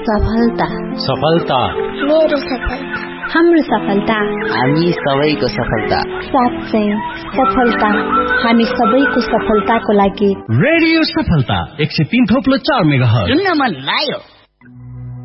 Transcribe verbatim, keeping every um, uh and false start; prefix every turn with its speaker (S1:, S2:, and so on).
S1: सफलता
S2: सफलता
S3: मेरो सफलता
S1: हाम्रो सफलता
S4: हामी सबैको सफलता
S1: साँच्चै सफलता हामी सबैको सफलताको लागि
S2: रेडियो सफलता एक सय तीन थोप्लो चार मेगाहर्ज
S4: सुन्न मन लाग्यो।